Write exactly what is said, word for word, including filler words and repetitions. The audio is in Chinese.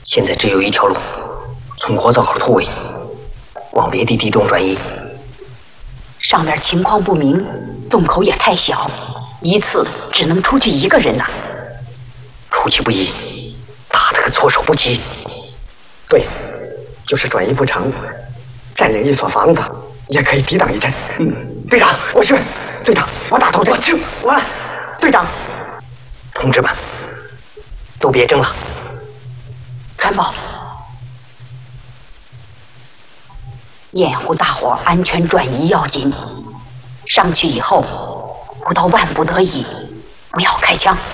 现在只有一条路，从火灶口突围，往别的地洞转移。 上面情况不明，洞口也太小，一次只能出去一个人呐、啊。 出其不意，打得个措手不及。 对，就是转移不成，占领一所房子也可以抵挡一阵。 嗯， 队长，我去。队长，我打头阵。 我去， 我来。队长， 同志们，都别争了。 传报，掩护大伙安全转移要紧。上去以后，不到万不得已，不要开枪。